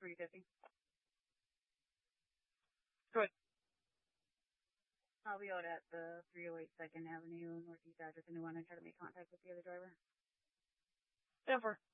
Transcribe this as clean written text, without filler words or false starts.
350. Good. I'll be out at the 308 2nd Avenue Northeast address, and I want to try to make contact with the other driver. Denver.